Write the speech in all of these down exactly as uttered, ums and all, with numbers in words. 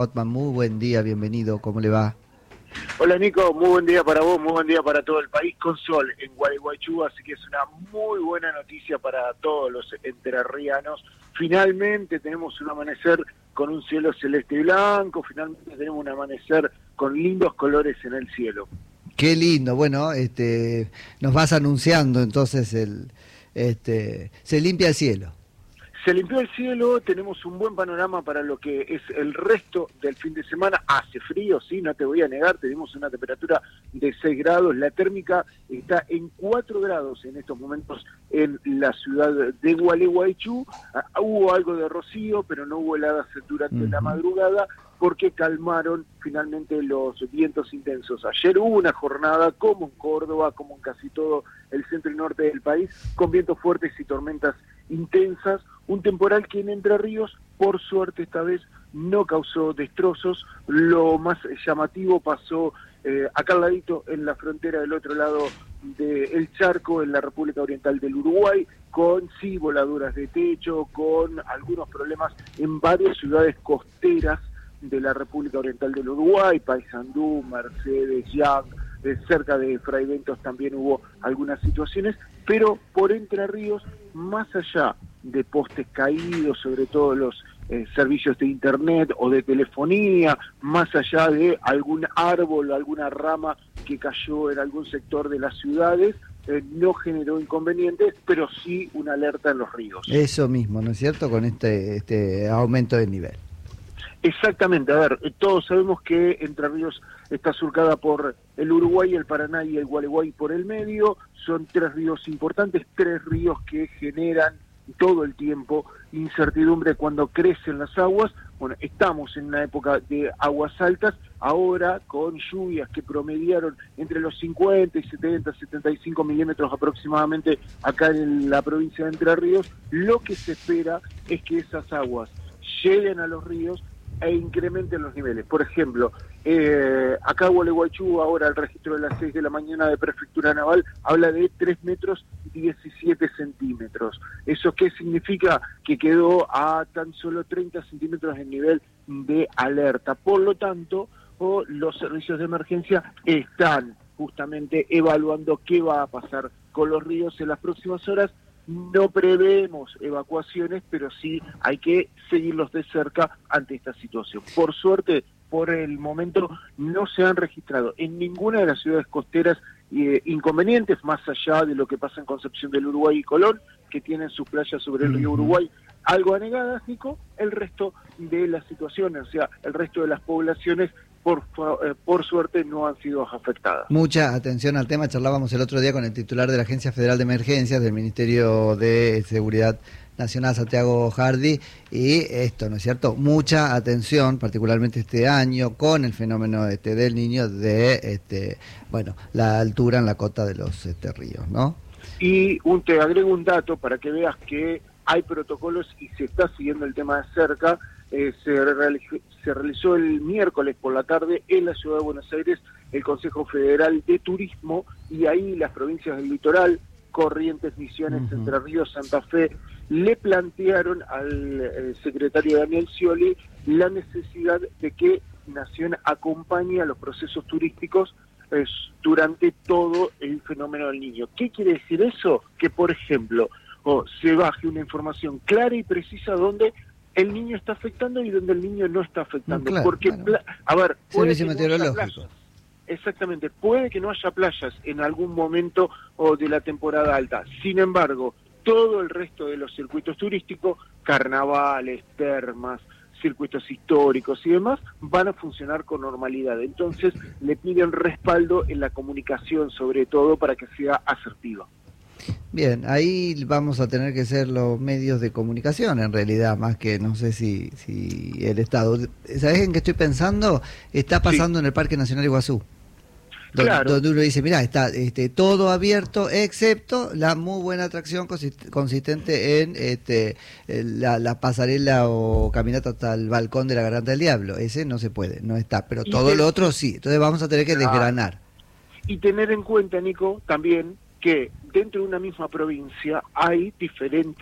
Otman, muy buen día, bienvenido, ¿cómo le va? Hola Nico, muy buen día para vos, muy buen día para todo el país, con sol en Gualeguaychú, así que es una muy buena noticia para todos los entrerrianos. Finalmente tenemos un amanecer con un cielo celeste y blanco, finalmente tenemos un amanecer con lindos colores en el cielo. Qué lindo, bueno, este, nos vas anunciando entonces el, este, se limpia el cielo. Se limpió el cielo, tenemos un buen panorama para lo que es el resto del fin de semana. Hace frío, sí, no te voy a negar, tenemos una temperatura de seis grados, la térmica está en cuatro grados en estos momentos en la ciudad de Gualeguaychú. Uh, hubo algo de rocío, pero no hubo heladas durante uh-huh. la madrugada, porque calmaron finalmente los vientos intensos. Ayer hubo una jornada, como en Córdoba, como en casi todo el centro y norte del país, con vientos fuertes y tormentas intensas, un temporal que en Entre Ríos, por suerte esta vez, no causó destrozos. Lo más llamativo pasó eh, acá al ladito, en la frontera del otro lado del charco, en la República Oriental del Uruguay, con sí voladuras de techo, con algunos problemas en varias ciudades costeras de la República Oriental del Uruguay, Paysandú, Mercedes, Yang, eh, cerca de Fray Bentos también hubo algunas situaciones, pero por Entre Ríos, más allá de postes caídos, sobre todo los eh, servicios de internet o de telefonía, más allá de algún árbol, alguna rama que cayó en algún sector de las ciudades, eh, no generó inconvenientes, pero sí una alerta en los ríos. Eso mismo, ¿no es cierto?, con este, este aumento de nivel. Exactamente, a ver, todos sabemos que Entre Ríos está surcada por el Uruguay, el Paraná y el Gualeguay por el medio. Son tres ríos importantes, tres ríos que generan todo el tiempo incertidumbre cuando crecen las aguas. Bueno, estamos en una época de aguas altas, ahora con lluvias que promediaron entre los cincuenta y setenta, setenta y cinco milímetros aproximadamente acá en la provincia de Entre Ríos. Lo que se espera es que esas aguas lleguen a los ríos e incrementen los niveles. Por ejemplo, eh, acá en Gualeguaychú, ahora el registro de las seis de la mañana de Prefectura Naval habla de tres metros diecisiete centímetros. ¿Eso qué significa? Que quedó a tan solo treinta centímetros en nivel de alerta. Por lo tanto, oh, los servicios de emergencia están justamente evaluando qué va a pasar con los ríos en las próximas horas. No prevemos evacuaciones, pero sí hay que seguirlos de cerca ante esta situación. Por suerte, por el momento, no se han registrado en ninguna de las ciudades costeras eh, inconvenientes, más allá de lo que pasa en Concepción del Uruguay y Colón, que tienen sus playas sobre el río Uruguay algo anegadas, Nico. El resto de las situaciones, o sea, el resto de las poblaciones, Por, eh, por suerte no han sido afectadas. Mucha atención al tema. Charlábamos el otro día con el titular de la Agencia Federal de Emergencias del Ministerio de Seguridad Nacional, Santiago Hardy, y esto, ¿no es cierto? Mucha atención, particularmente este año, con el fenómeno este del Niño, de este, bueno, la altura en la cota de los este, ríos, ¿no? Y un, te agrego un dato para que veas que hay protocolos y se está siguiendo el tema de cerca. Eh, se, realizó, se realizó el miércoles por la tarde en la ciudad de Buenos Aires el Consejo Federal de Turismo, y ahí las provincias del litoral, Corrientes, Misiones, uh-huh. Entre Ríos, Santa Fe, le plantearon al eh, secretario Daniel Scioli la necesidad de que Nación acompañe a los procesos turísticos eh, durante todo el fenómeno del Niño. ¿Qué quiere decir eso? Que, por ejemplo, oh, se baje una información clara y precisa donde el niño está afectando y donde el niño no está afectando. Claro, porque, claro. a ver, puede servicio que meteorológico. No haya playas. Exactamente, puede que no haya playas en algún momento o de la temporada alta. Sin embargo, todo el resto de los circuitos turísticos, carnavales, termas, circuitos históricos y demás, van a funcionar con normalidad. Entonces, le piden respaldo en la comunicación, sobre todo, para que sea asertiva. Bien, ahí vamos a tener que ser los medios de comunicación, en realidad, más que no sé si, si el Estado. ¿Sabés en qué estoy pensando? Está pasando sí. en el Parque Nacional Iguazú. Donde, claro. donde uno dice, mirá, está este, todo abierto, excepto la muy buena atracción consistente en este, la, la pasarela o caminata hasta el balcón de la Garganta del Diablo. Ese no se puede, no está, pero todo te... lo otro sí. Entonces vamos a tener que claro. desgranar. Y tener en cuenta, Nico, también que dentro de una misma provincia hay diferentes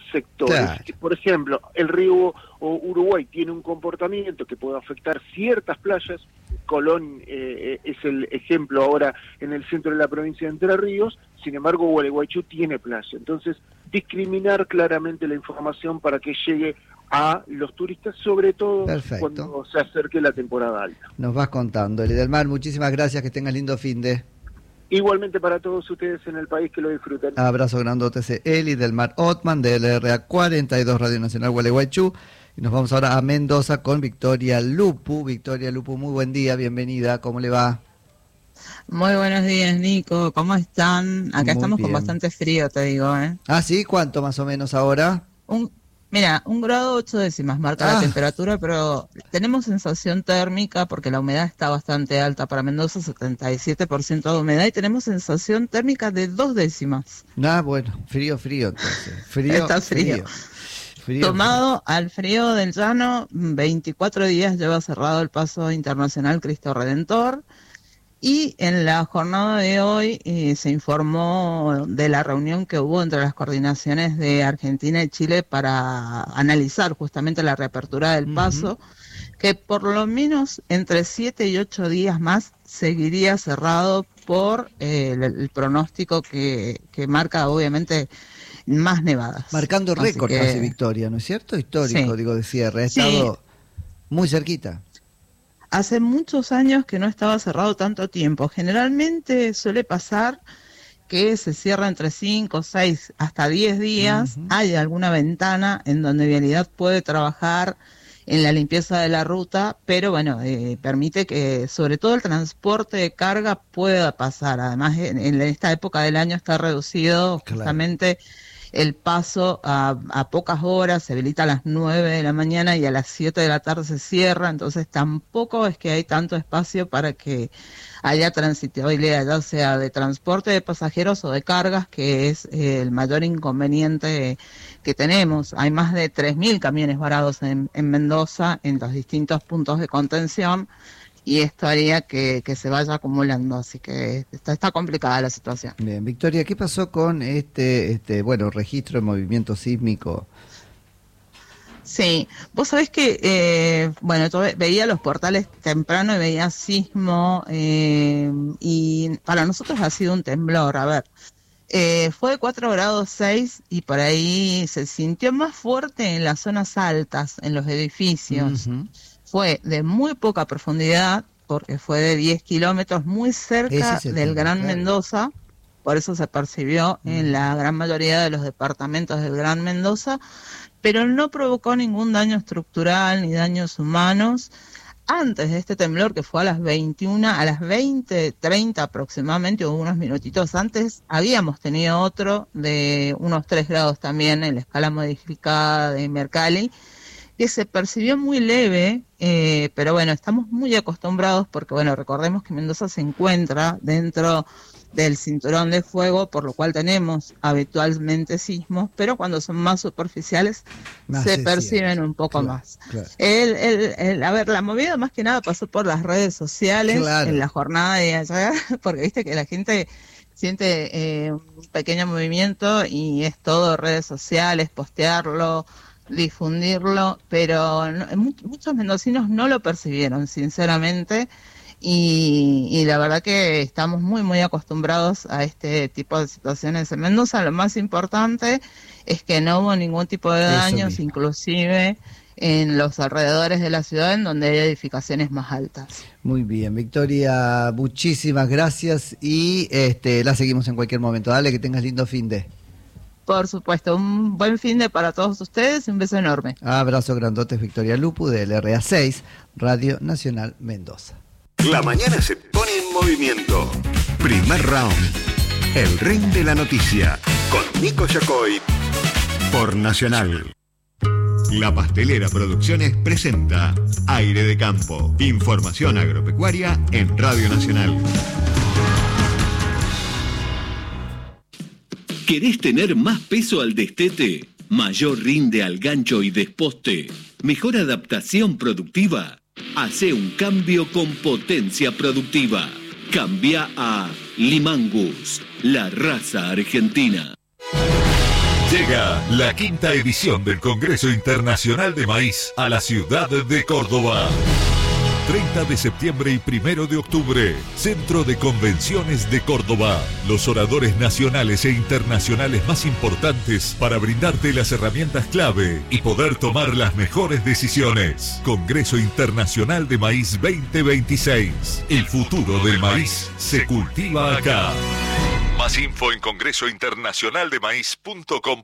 sectores. Claro. Por ejemplo, el río Uruguay tiene un comportamiento que puede afectar ciertas playas. Colón eh, es el ejemplo ahora en el centro de la provincia de Entre Ríos, sin embargo Gualeguaychú tiene playa. Entonces, discriminar claramente la información para que llegue a los turistas, sobre todo Perfecto. Cuando se acerque la temporada alta. Nos vas contando, Eli del Mar, muchísimas gracias, que tengas lindo fin de... Igualmente para todos ustedes en el país, que lo disfruten. Abrazo grandote, Eli del Mar Otman, de L R A cuarenta y dos Radio Nacional Gualeguaychú. Y nos vamos ahora a Mendoza con Victoria Lupu. Victoria Lupu, muy buen día, bienvenida, ¿cómo le va? Muy buenos días, Nico, ¿cómo están? Acá muy estamos bien. Con bastante frío, te digo, ¿eh? Ah, ¿sí? ¿Cuánto más o menos ahora? Un, mira, un grado ocho décimas marca ah. la temperatura, pero tenemos sensación térmica porque la humedad está bastante alta para Mendoza, setenta y siete por ciento de humedad, y tenemos sensación térmica de dos décimas. Ah, bueno, frío, frío entonces. Frío, está frío. frío. Frío, Tomado frío. Al frío del llano, veinticuatro días lleva cerrado el paso internacional Cristo Redentor, y en la jornada de hoy eh, se informó de la reunión que hubo entre las coordinaciones de Argentina y Chile para analizar justamente la reapertura del paso, uh-huh. que por lo menos entre siete y ocho días más seguiría cerrado por eh, el, el pronóstico que, que marca obviamente más nevadas. Marcando récord que... casi, Victoria, ¿no es cierto? Histórico, sí. digo, de cierre. Ha estado sí. muy cerquita. Hace muchos años que no estaba cerrado tanto tiempo. Generalmente suele pasar que se cierra entre cinco, seis, hasta diez días. Uh-huh. Hay alguna ventana en donde Vialidad puede trabajar en la limpieza de la ruta, pero bueno, eh, permite que sobre todo el transporte de carga pueda pasar. Además, en, en esta época del año está reducido claro. justamente el paso a, a pocas horas, se habilita a las nueve de la mañana y a las siete de la tarde se cierra, entonces tampoco es que hay tanto espacio para que haya transitabilidad, ya sea de transporte de pasajeros o de cargas, que es eh, el mayor inconveniente que tenemos. Hay más de tres mil camiones varados en, en Mendoza, en los distintos puntos de contención, y esto haría que, que se vaya acumulando, así que está, está complicada la situación. Bien, Victoria, ¿qué pasó con este, este bueno, registro de movimiento sísmico? Sí, vos sabés que, eh, bueno, yo veía los portales temprano y veía sismo, eh, y para nosotros ha sido un temblor, a ver, eh, fue de cuatro grados seis y por ahí se sintió más fuerte en las zonas altas, en los edificios. Uh-huh. Fue de muy poca profundidad, porque fue de diez kilómetros, muy cerca del tema, Gran claro. Mendoza, por eso se percibió mm. en la gran mayoría de los departamentos del Gran Mendoza, pero no provocó ningún daño estructural ni daños humanos. Antes de este temblor, que fue a las veintiuna, a las veinte treinta aproximadamente, o unos minutitos antes, habíamos tenido otro de unos tres grados también en la escala modificada de Mercalli, que se percibió muy leve, eh, pero bueno, estamos muy acostumbrados porque, bueno, recordemos que Mendoza se encuentra dentro del cinturón de fuego, por lo cual tenemos habitualmente sismos, pero cuando son más superficiales más se perciben cierto. Un poco claro, más. Claro. El, el, el, a ver, la movida más que nada pasó por las redes sociales claro. en la jornada de ayer, porque viste que la gente siente eh, un pequeño movimiento y es todo redes sociales, postearlo, difundirlo, pero no, muchos mendocinos no lo percibieron, sinceramente, y, y la verdad que estamos muy muy acostumbrados a este tipo de situaciones en Mendoza. Lo más importante es que no hubo ningún tipo de daños, inclusive en los alrededores de la ciudad, en donde hay edificaciones más altas. Muy bien, Victoria, muchísimas gracias, y este la seguimos en cualquier momento. Dale, que tengas lindo fin de... Por supuesto, un buen fin de para todos ustedes y un beso enorme. Abrazo grandotes, Victoria Lupu, de L R A seis, Radio Nacional Mendoza. La mañana se pone en movimiento. Primer round. El ring de la noticia. Con Nico Yacoy. Por Nacional. La Pastelera Producciones presenta Aire de Campo. Información agropecuaria en Radio Nacional. ¿Querés tener más peso al destete? ¿Mayor rinde al gancho y desposte? ¿Mejor adaptación productiva? Hacé un cambio con potencia productiva. Cambia a Limangus, la raza argentina. Llega la quinta edición del Congreso Internacional de Maíz a la ciudad de Córdoba. treinta de septiembre y primero de octubre, Centro de Convenciones de Córdoba. Los oradores nacionales e internacionales más importantes para brindarte las herramientas clave y poder tomar las mejores decisiones. Congreso Internacional de Maíz veinte veintiséis. El futuro del maíz se cultiva acá. Más info en congreso internacional de maíz punto com.